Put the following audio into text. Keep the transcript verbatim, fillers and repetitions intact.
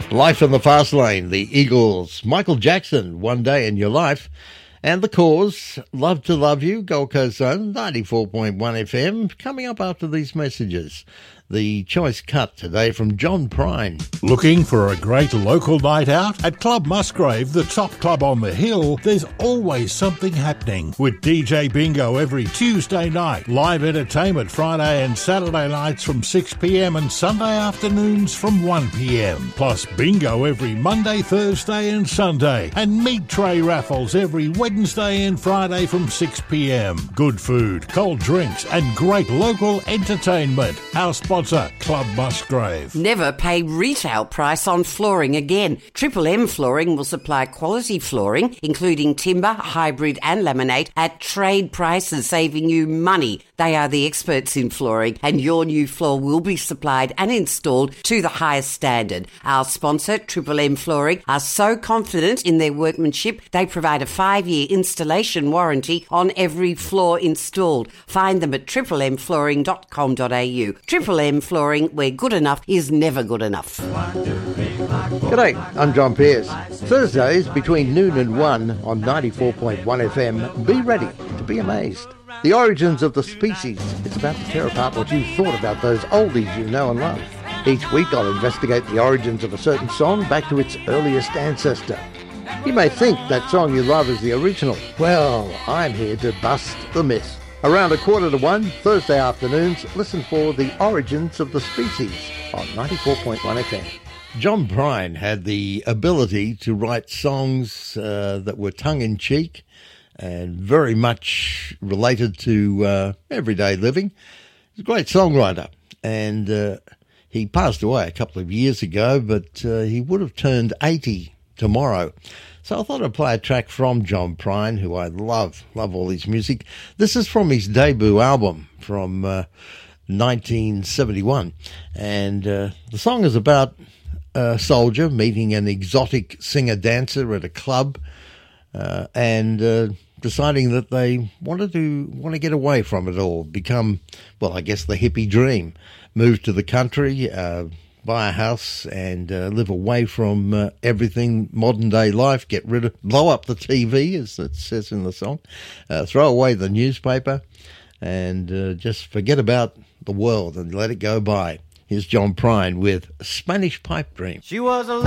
Life in the Fast Lane, the Eagles, Michael Jackson, One Day in Your Life, and The Cause, Love to Love You, Gold Coast Zone, ninety-four point one F M, coming up after these messages. The choice cut today from John Prine. Looking for a great local night out? At Club Musgrave, the top club on the hill, there's always something happening. With D J Bingo every Tuesday night, live entertainment Friday and Saturday nights from six p m and Sunday afternoons from one p m. Plus bingo every Monday, Thursday and Sunday. And meat tray raffles every Wednesday and Friday from six p m. Good food, cold drinks and great local entertainment. Our sponsor, Club Musgrave. Never pay retail price on flooring again. Triple M Flooring will supply quality flooring, including timber, hybrid and laminate, at trade prices, saving you money. They are the experts in flooring, and your new floor will be supplied and installed to the highest standard. Our sponsor, Triple M Flooring, are so confident in their workmanship, they provide a five-year installation warranty on every floor installed. Find them at triple m flooring dot com dot a u. Triple M Flooring, where good enough is never good enough. G'day, I'm John Pearce. Thursdays between noon and one on ninety-four point one F M. Be ready to be amazed. The Origins of the Species. It's about to tear apart what you thought about those oldies you know and love. Each week I'll investigate the origins of a certain song back to its earliest ancestor. You may think that song you love is the original. Well, I'm here to bust the myth. Around a quarter to one, Thursday afternoons, listen for The Origins of the Species on ninety-four point one F M. John Prine had the ability to write songs uh, that were tongue-in-cheek and very much related to uh, everyday living. He's a great songwriter, and uh, he passed away a couple of years ago, but uh, he would have turned eighty tomorrow. So I thought I'd play a track from John Prine, who I love, love all his music. This is from his debut album from uh, nineteen seventy-one. And uh, the song is about a soldier meeting an exotic singer-dancer at a club uh, and uh, deciding that they wanted to want to get away from it all, become, well, I guess the hippie dream, move to the country, uh, buy a house and uh, live away from uh, everything modern day life, get rid of, blow up the T V, as it says in the song, uh, throw away the newspaper and uh, just forget about the world and let it go by. Here's John Prine with Spanish Pipe Dream. She was a